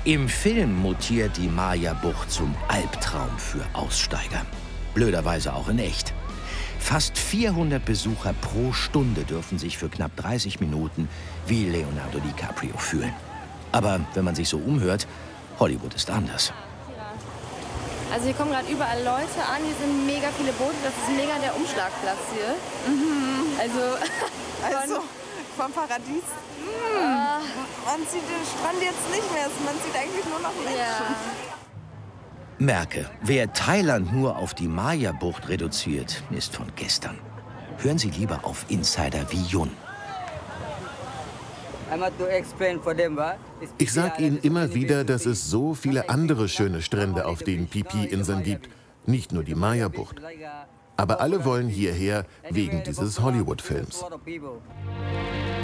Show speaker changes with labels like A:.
A: Im Film mutiert die Maya-Bucht zum Albtraum für Aussteiger. Blöderweise auch in echt. Fast 400 Besucher pro Stunde dürfen sich für knapp 30 Minuten wie Leonardo DiCaprio fühlen. Aber wenn man sich so umhört, Hollywood ist anders.
B: Also hier kommen gerade überall Leute an, hier sind mega viele Boote, das ist mega der Umschlagplatz hier. Also
C: vom Paradies. Man sieht den Strand jetzt nicht mehr, man sieht eigentlich nur noch Menschen.
B: Ja.
A: Merke, wer Thailand nur auf die Maya-Bucht reduziert, ist von gestern. Hören Sie lieber auf Insider wie Jun.
D: Ich sage Ihnen immer wieder, dass es so viele andere schöne Strände auf den Phi Phi-Inseln gibt, nicht nur die Maya-Bucht. Aber alle wollen hierher wegen dieses Hollywood-Films.